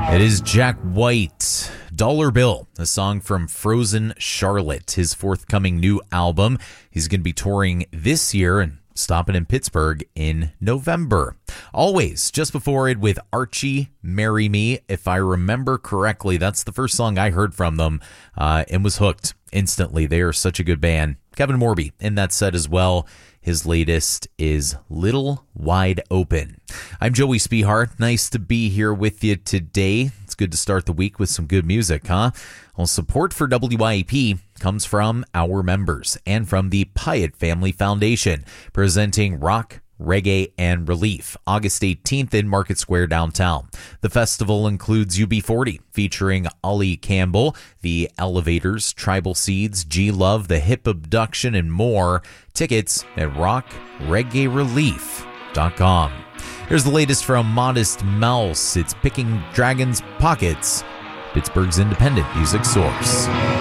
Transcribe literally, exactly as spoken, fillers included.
It is Jack White, Dollar Bill, a song from Frozen Charlotte, his forthcoming new album. He's going to be touring this year and stopping in Pittsburgh in November. Always, just before it with Archie, Marry Me. If I remember correctly, that's the first song I heard from them uh, and was hooked instantly. They are such a good band. Kevin Morby in that set as well. His latest is Little Wide Open. I'm Joey Spihar. Nice to be here with you today. It's good to start the week with some good music, huh? Well, support for W I E P comes from our members and from the Pyatt Family Foundation, presenting rock, reggae, and relief, August eighteenth in Market Square downtown. The festival includes U B forty, featuring Ollie Campbell, The Elevators, Tribal Seeds, G-Love, The Hip Abduction, and more. Tickets at rock reggae relief dot com. Here's the latest from Modest Mouse. It's Picking Dragons' Pockets, Pittsburgh's independent music source.